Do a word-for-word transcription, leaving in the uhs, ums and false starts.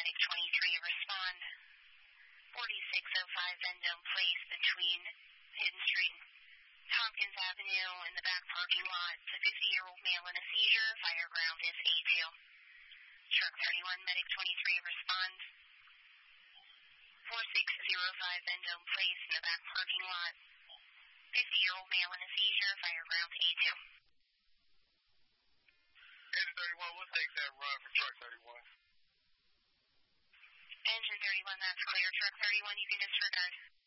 Medic twenty-three, respond. forty-six oh five Vendome Place between Hidden Street and Tompkins Avenue in the back parking lot. It's a fifty-year-old male in a seizure. Fire ground is A two. Truck thirty-one, Medic twenty-three, respond. forty-six oh five Vendome Place in the back parking lot. fifty-year-old male in a seizure. Fire ground A two. Engine thirty-one, we'll take that run for truck thirty-one. Engine thirty-one, that's clear. Truck thirty-one, you can disregard.